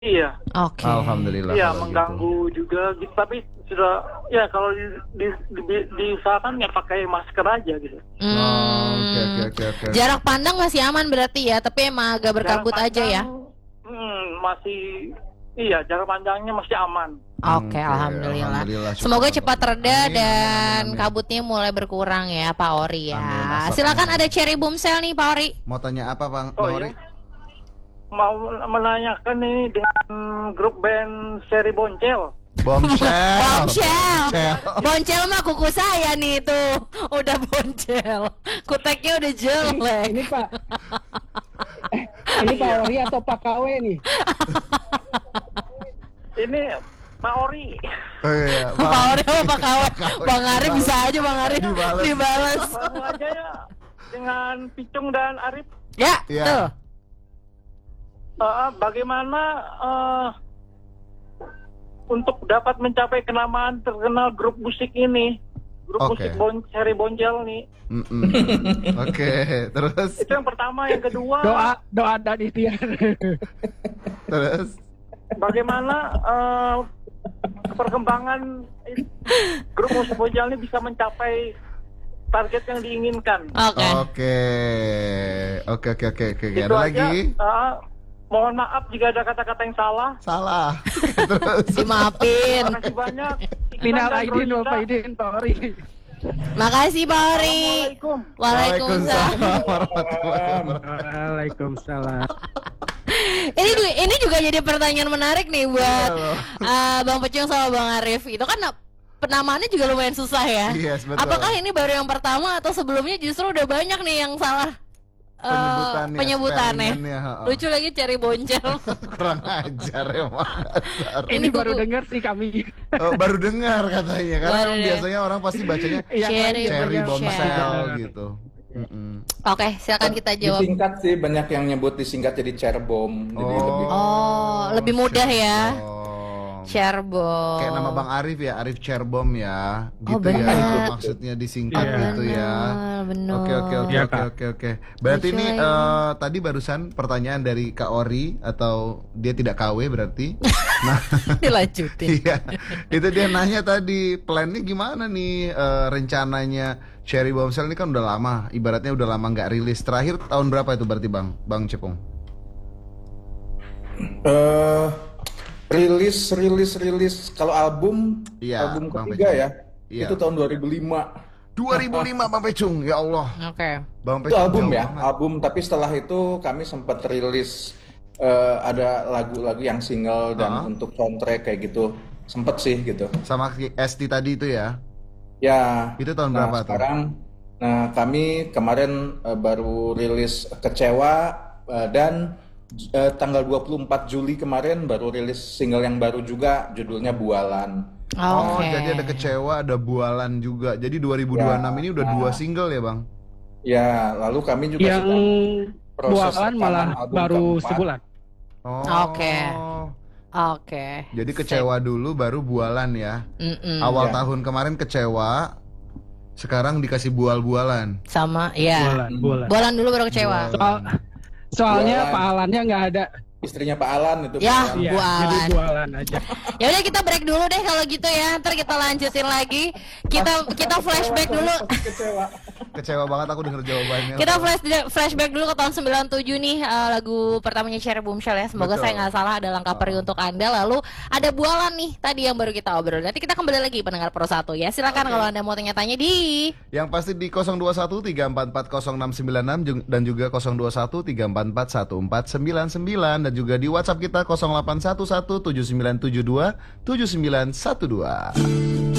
Iya, Oke. Alhamdulillah iya kalau mengganggu juga gitu. Tapi sudah ya kalau diusahakan ya pakai masker aja gitu. Oh, oke. Jarak pandang masih aman berarti ya, tapi emang agak berkabut Jarak aja ya. pandang, masih iya jarak pandangnya masih aman. Oke, alhamdulillah. Semoga cepat reda dan kabutnya mulai berkurang ya, Pak Ori ya. Amin, Silakan ada Cherry Boomsel nih, Pak Ori. Mau tanya apa, Bang Oh Ori? iya. Mau menanyakan ini dengan grup band Seri Boncel. Bombshell. Bombshell. Boncel mah kuku saya nih itu. Udah boncel. Kuteknya udah jelek. Ini Pak. Ini Pak Ori atau Pak KW nih? Ini Pak Ori. Oh iya, Pak Ori sama Pak Kawe. Bang Arif bisa aja Bang Arif dibalas. Lalu aja ya dengan Picung dan Arif. Ya, Iya. tuh. Bagaimana untuk dapat mencapai kenamaan terkenal grup musik ini, grup Oke. musik Seri Boncel nih. Oke, terus Itu yang pertama, yang kedua Doa dan ikhtiar. terus bagaimana perkembangan grup musik Boncel ini bisa mencapai target yang diinginkan. Oke. Oke. Itu Ada aja. lagi? Mohon maaf jika ada kata-kata yang salah. Salah. Terus Dimaafin. Terima kasih banyak. Minal Iksan dan aidin wal Rosita. faidin Pak Ori. Makasih Pak Ori. Assalamualaikum. Waalaikumsalam. warahmatullahi wabarakatuh. Waalaikumsalam. Ini juga jadi pertanyaan menarik nih buat Bang Pecung sama Bang Arif. Itu kan penamaannya juga lumayan susah ya. Yes, betul. Apakah ini baru yang pertama atau sebelumnya justru udah banyak nih yang salah penyebutannya? Lucu lagi Cherry Boncel. Kurang ajar emang. Ini Kuku. baru dengar sih kami. Oh, baru dengar katanya. Karena Baru emang ya. biasanya orang pasti bacanya Cherry Cherry Bombshell. Bombshell gitu. Oke, silakan kita jawab. Disingkat sih, banyak yang nyebut disingkat jadi Cerbom. Jadi lebih Oh, lebih mudah ya. Cerbom. Kayak nama Bang Arif ya, Arif Cerbom ya. Oh, Gitu ya. benar. Itu maksudnya disingkat gitu ya. Benar. Iya, Kak. Oke. Berarti Lucu ini lagi. tadi barusan pertanyaan dari Kak Ori atau dia tidak KW berarti. Nah, Dilanjutin. iya. Itu dia nanya tadi, plannya gimana nih rencananya Cherry Bombshell ini kan udah lama, ibaratnya udah lama nggak rilis. Terakhir tahun berapa itu berarti Bang Cepung? rilis kalau album Iya, album Bang ketiga Pecung. ya. Iya. Itu tahun 2005. 2005 Bang Pecung, ya Allah. Oke. Bang Itu album jauh ya, banget. album. Tapi setelah itu kami sempat rilis ada lagu-lagu yang single dan untuk soundtrack kayak gitu. Sempet sih gitu. Sama ST tadi itu ya. Ya. Itu tahun Nah, berapa tuh? sekarang kami kemarin baru rilis Kecewa dan tanggal 24 Juli kemarin baru rilis single yang baru juga, judulnya Bualan. Oh, Oke. jadi ada Kecewa, ada Bualan juga. Jadi 2026 ini udah 2 single ya, Bang? Ya, lalu kami juga Yang sedang proses bualan malah rekaman album baru keempat. sebulan. Oh. Oke. Jadi Kecewa dulu baru Bualan ya. Awal Ya. tahun kemarin Kecewa, sekarang dikasih bual-bualan. Sama ya. Bulan. Bolan dulu baru kecewa. Soalnya Bualan. Pak Alannya nggak ada. Istrinya Pak Alan itu. Ya. Pak Alan. Iya, Bualan. jadi bualan aja. Ya udah kita break dulu deh kalau gitu ya. Ntar kita lanjutin lagi. Kita flashback dulu. Kecewa. Kecewa banget aku denger jawabannya. Kita flashback dulu ke tahun 97 nih, lagu pertamanya Cherry Boomshell ya. Semoga Betul. saya nggak salah ada langkah perih untuk Anda. Lalu ada Bualan nih tadi yang baru kita obrol. Nanti kita kembali lagi pendengar Pro 1 ya. Silakan kalau Anda mau tanya-tanya di Yang pasti di 021 344 0696 dan juga 021 344 1499 dan juga di WhatsApp kita 0811 7972 7912.